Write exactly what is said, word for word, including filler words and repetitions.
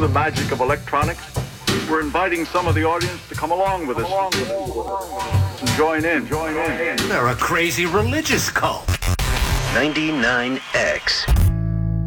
the magic of electronics, we're inviting some of the audience to come along with us. And join in, join in. They're a crazy religious cult. ninety-nine X.